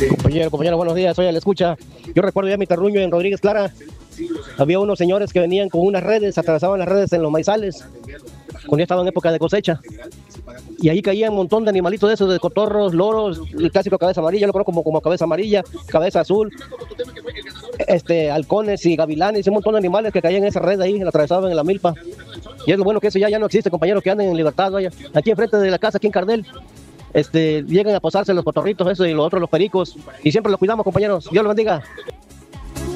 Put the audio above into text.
Compañero, buenos días, soy el Escucha. Yo recuerdo ya mi terruño en Rodríguez Clara. Había unos señores que venían con unas redes, atravesaban las redes en los maizales, cuando ya estaba en época de cosecha. Y ahí caía un montón de animalitos de esos, de cotorros, loros, el clásico cabeza amarilla, yo lo conozco como cabeza amarilla, cabeza azul, halcones y gavilanes, un montón de animales que caían en esa red ahí, la atravesaban en la milpa. Y es lo bueno que eso ya no existe, compañeros, que anden en libertad, vaya. Aquí enfrente de la casa, aquí en Cardel, llegan a posarse los cotorritos, eso, y los otros, los pericos, y siempre los cuidamos, compañeros. Dios los bendiga.